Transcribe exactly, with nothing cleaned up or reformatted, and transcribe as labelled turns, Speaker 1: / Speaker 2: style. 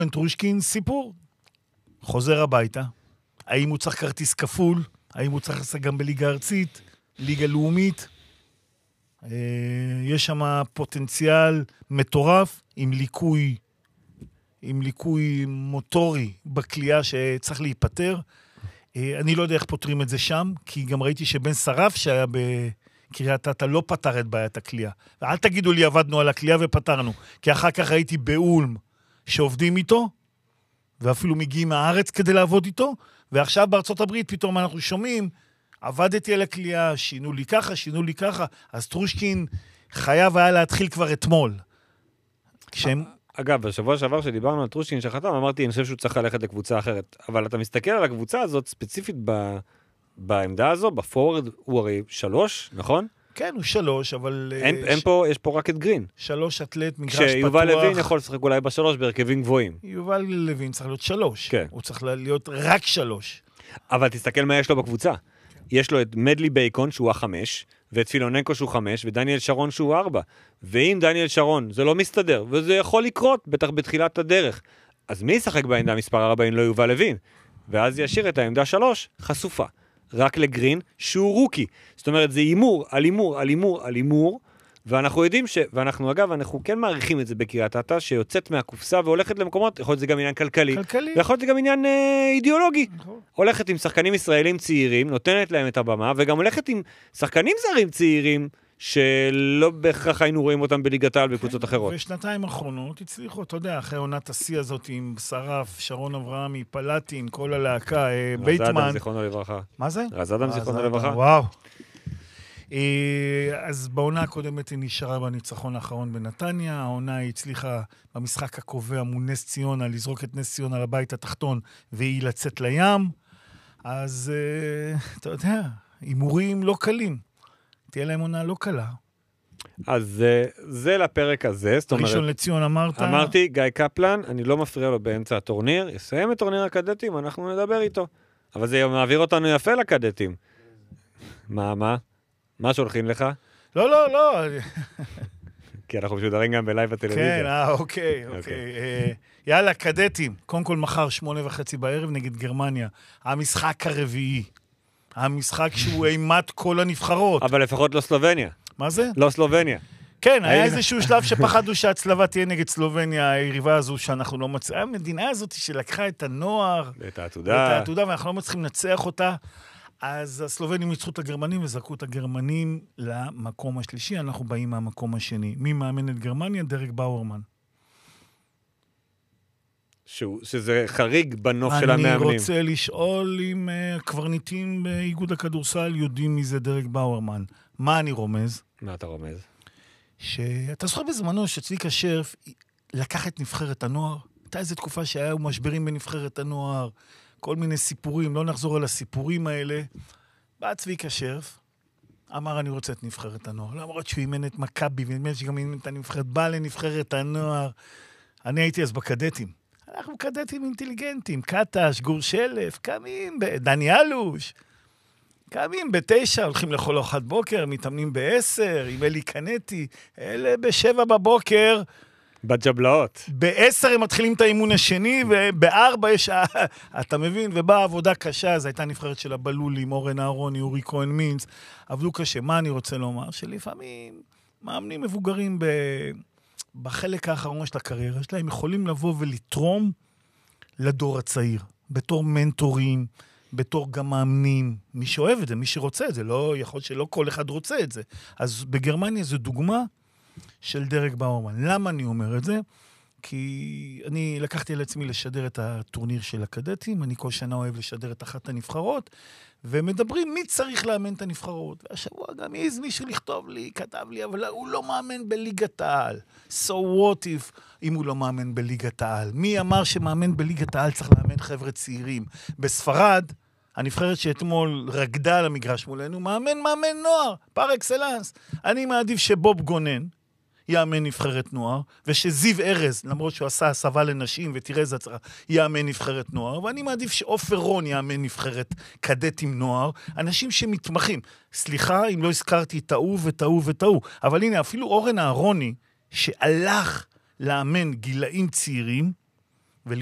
Speaker 1: טרושקין, סיפור. חוזר הביתה. האם הוא צריך כרטיס כפול? האם הוא צריך לעשות גם בליגה ארצית? ליגה לאומית? יש שם פוטנציאל מטורף עם ליקוי, עם ליקוי מוטורי בקליעה שצריך להיפטר. אני לא יודע איך פותרים את זה שם, כי גם ראיתי שבן שרף שהיה בקריית אתא לא פתר את בעיית הקליעה. ואל תגידו לי עבדנו על הקליעה ופתרנו, כי אחר כך ראיתי באולם שעובדים איתו, ואפילו מגיעים מהארץ כדי לעבוד איתו, ועכשיו בארצות הברית פתאום אנחנו שומעים, עבדתי על הקליעה, שינו לי ככה, שינו לי ככה, אז טרושקין חייב היה להתחיל כבר אתמול. כשהם...
Speaker 2: אגב, בשבוע שעבר שדיברנו על טרושקין שחתם, אמרתי, אני חושב שהוא צריך ללכת לקבוצה אחרת. אבל אתה מסתכל על הקבוצה הזאת, ספציפית ב... בעמדה הזו, בפורוורד, הוא הרי שלוש, נכון?
Speaker 1: כן, הוא שלוש, אבל...
Speaker 2: אין, ש... אין פה, יש פה רק את גרין.
Speaker 1: שלוש אתלט, מגרש פתוח.
Speaker 2: שיובל לוין יכול לשחק אולי בשלוש בהרכבים גבוהים.
Speaker 1: יובל לוין צריך להיות שלוש.
Speaker 2: כן.
Speaker 1: הוא צריך להיות רק שלוש.
Speaker 2: אבל תסתכל מה יש לו בקבוצה. יש לו את מדלי בייקון שהוא החמש, ואת פילוננקו שהוא חמש, ודניאל שרון שהוא ארבע. ואם דניאל שרון זה לא מסתדר, וזה יכול לקרות, בטח בתחילת הדרך, אז מי ישחק בעמדה מספר ארבע אם לא יובל לוין? ואז ישאיר את העמדה שלוש חשופה. רק לגרין שהוא רוקי. זאת אומרת, זה אימור, על אימור, על אימור, על אימור, ואנחנו יודעים ש... ואנחנו אגב, אנחנו כן מעריכים את זה בקריית אתא, שיוצאת מהקופסה והולכת למקומות, יכול להיות זה גם עניין כלכלי,
Speaker 1: כלכלי.
Speaker 2: ויכול להיות זה גם עניין אה, אידיאולוגי.
Speaker 1: נכון.
Speaker 2: הולכת עם שחקנים ישראלים צעירים, נותנת להם את הבמה, וגם הולכת עם שחקנים זרים צעירים, שלא בהכרח היינו רואים אותם בליגת העל בקבוצות אחרות.
Speaker 1: ושנתיים האחרונות הצליחו, אתה יודע, אחרי עונת השיא הזאת עם שרף, שרון אברהמי, פלטין, כל הלהקה, בייטמן.
Speaker 2: רז אדם, זיכרונו לברכה.
Speaker 1: מה זה?
Speaker 2: רז אדם, זיכרונו לברכה.
Speaker 1: וואו. אז בעונה הקודמת היא נשארה בניצחון האחרון בנתניה, העונה היא הצליחה במשחק הקובע מול נס ציונה, לזרוק את נס ציונה לבית התחתון, והיא לצאת לים. אז אתה יודע, הימורים לא קלים. תהיה להם עונה לא קלה.
Speaker 2: אז זה, זה לפרק הזה, זאת אומרת...
Speaker 1: ראשון לציון אמרת...
Speaker 2: אמרתי, גיא קפלן, אני לא מפריע לו באמצע הטורניר, יסיים את טורניר הקדטים, אנחנו נדבר איתו. אבל זה מעביר אותנו יפה לקדטים. מה, מה? מה שולחים לך?
Speaker 1: לא, לא, לא.
Speaker 2: כי אנחנו משודרים גם בלייב בטלוויזיה.
Speaker 1: כן, אה, אוקיי, אוקיי. יאללה, קדטים. קודם כל מחר שמונה וחצי בערב נגד גרמניה. המשחק הרביעי. המשחק שהוא אימת כל הנבחרות.
Speaker 2: אבל לפחות לא סלובניה.
Speaker 1: מה זה?
Speaker 2: לא סלובניה.
Speaker 1: כן, היה איזשהו שלב שפחדו שהצלבה תהיה נגד סלובניה, היריבה הזו שאנחנו לא מצליחים. המדינה הזאת שלקחה את הנוער,
Speaker 2: את העתודה,
Speaker 1: את העתודה, ואנחנו לא מצליחים לנצח אותה. אז הסלובנים ניצחו את הגרמנים וזרקו את הגרמנים למקום השלישי, אנחנו באים מהמקום השני. מי מאמן את גרמניה? דרק באורמן.
Speaker 2: שזה חריג בנוף של המאמנים.
Speaker 1: אני רוצה לשאול אם הקברניטים באיגוד הכדורסל יודעים מי זה דרק באורמן. מה אני רומז?
Speaker 2: מה אתה רומז?
Speaker 1: שאתה זוכר בזמנו שצביקה שרף לקח את נבחרת הנוער, הייתה איזו תקופה שהיו משברים בנבחרת הנוער, כל מיני סיפורים, לא נחזור על הסיפורים האלה. בא צביקה שרף, אמר אני רוצה את נבחרת הנוער, למרות שהוא אימן את מכבי, ונדמה שגם אימן את הנבחרת, בא לנבחרת הנוער. אני הייתי אז בקדטים. אנחנו קדטים אינטליגנטים, קטש, גור שלף, קמים, דני אלוש, קמים בתשע, הולכים לכל ארוחת בוקר, מתאמנים בעשר, עם אלי קנטי, אלה בשבע בבוקר,
Speaker 2: בג'בלאות.
Speaker 1: בעשר הם מתחילים את האימון השני, ובארבע יש, אתה מבין, ובאה עבודה קשה, אז הייתה נבחרת של הבלולים, אורן אהרוני, אורי כהן מינץ, עבדו קשה. מה אני רוצה לומר? שלפעמים מאמנים מבוגרים ב... בחלק האחרון של הקריירה שלהם, יכולים לבוא ולתרום לדור הצעיר, בתור מנטורים, בתור גם מאמנים, מי שאוהב את זה, מי שרוצה את זה, לא, יכול שלא כל אחד רוצה את זה. אז בגרמניה זו דוגמה של דרק באורמן. למה אני אומר את זה? כי אני לקחתי על עצמי לשדר את הטורניר של הקדטים, אני כל שנה אוהב לשדר את אחת הנבחרות, ומדברים מי צריך לאמן את הנבחרות. והשבוע גם איז מישהו לכתוב לי, כתב לי, אבל הוא לא מאמן בליגת העל. So what if, אם הוא לא מאמן בליגת העל? מי אמר שמאמן בליגת העל צריך לאמן חבר'ה צעירים? בספרד, הנבחרת שאתמול רקדה על המגרש מולנו, מאמן מאמן נוער, פר אקסלנס. אני מעדיף שבוב גונן, יאמן נבחרת נוער, ושזיו ארז, למרות שהוא עשה הסבה לנשים, ותראה איזה הצרה, יאמן נבחרת נוער, ואני מעדיף שאופר רון יאמן נבחרת קדטים נוער, אנשים שמתמחים. סליחה אם לא הזכרתי טעו וטעו וטעו, אבל הנה, אפילו אורן אהרוני, שהלך לאמן גילאים צעירים,